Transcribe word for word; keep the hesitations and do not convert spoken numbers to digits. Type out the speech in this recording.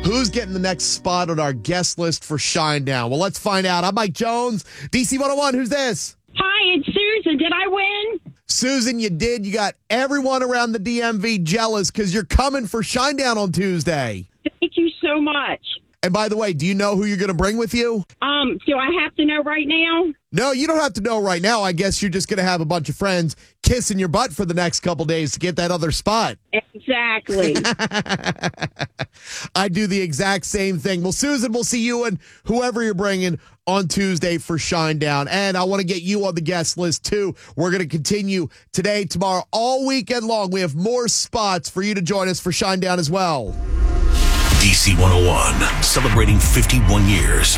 Who's getting the next spot on our guest list for Shinedown? Well, let's find out. I'm Mike Jones, D C one oh one. Who's this? Hi, it's Susan. Did I win? Susan, you did. You got everyone around the D M V jealous because you're coming for Shinedown on Tuesday. Thank you so much. And by the way, do you know who you're going to bring with you? Um, do I have to know right now? No, you don't have to know right now. I guess you're just going to have a bunch of friends kissing your butt for the next couple days to get that other spot. Exactly. I do the exact same thing. Well, Susan, we'll see you and whoever you're bringing on Tuesday for Shinedown. And I want to get you on the guest list, too. We're going to continue today, tomorrow, all weekend long. We have more spots for you to join us for Shinedown as well. D C one oh one, celebrating fifty-one years.